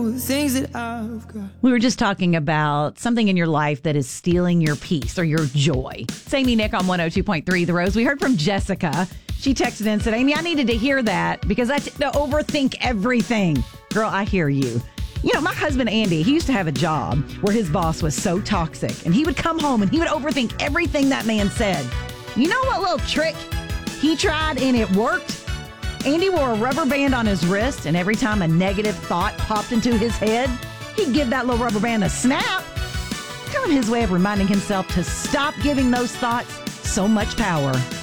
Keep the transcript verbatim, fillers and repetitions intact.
know the things that I've got. We were just talking about something in your life that is stealing your peace or your joy. It's Amy Nick on one oh two point three The Rose. We heard from Jessica. She texted in and said, Amy, I needed to hear that because I tend to overthink everything. Girl, I hear you. You know, my husband, Andy, he used to have a job where his boss was so toxic, and he would come home and he would overthink everything that man said. You know what little trick he tried and it worked? Andy wore a rubber band on his wrist, and every time a negative thought popped into his head, he'd give that little rubber band a snap. Kind of his way of reminding himself to stop giving those thoughts so much power.